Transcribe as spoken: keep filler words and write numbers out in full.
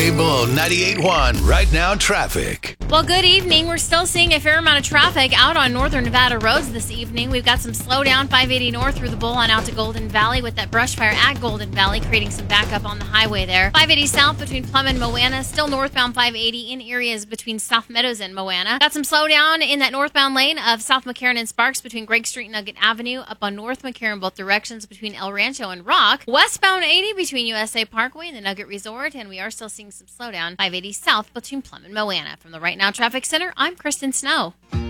K Bull ninety-eight point one Right Now Traffic. Well, good evening. We're still seeing a fair amount of traffic out on northern Nevada roads this evening. We've got some slowdown five eighty north through the Bull on out to Golden Valley with that brush fire at Golden Valley, creating some backup on the highway there. five eighty south between Plum and Moana, still northbound five eighty in areas between South Meadows and Moana. Got some slowdown in that northbound lane of South McCarran and Sparks between Gregg Street and Nugget Avenue, up on North McCarran both directions between El Rancho and Rock. Westbound eighty between U S A Parkway and the Nugget Resort, and we are still seeing some slowdown five eighty south between Plum and Moana. From the Right Now Traffic Center, I'm Kristen Snow.